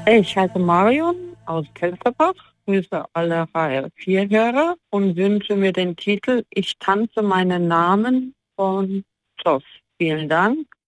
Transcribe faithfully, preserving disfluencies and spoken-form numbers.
Ich heiße Marion aus Kelsterbach, grüße alle H R vier Hörer und wünsche mir den Titel Ich tanze meinen Namen von Joss. Vielen Dank